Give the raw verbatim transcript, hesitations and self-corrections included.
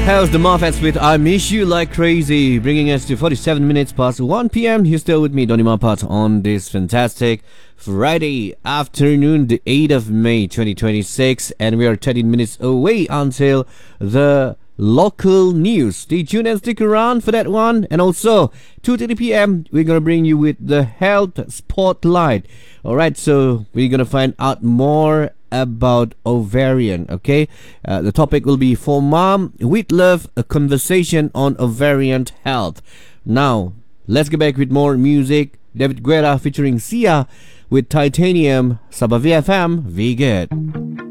How's the Muffets with I Miss You Like Crazy, bringing us to forty-seven minutes past one p.m. You're still with me, Donny Mapat, on this fantastic Friday afternoon, the eighth of May twenty twenty-six, and we are thirteen minutes away until the local news. Stay tuned and stick around for that one. And also, two thirty p.m. we're gonna bring you with the health spotlight. Alright, so we're gonna find out more about ovarian. Okay, uh, the topic will be For Mom with Love, a conversation on ovarian health. Now let's get back with more music. David Guetta featuring Sia with Titanium. Sabah V F M, we get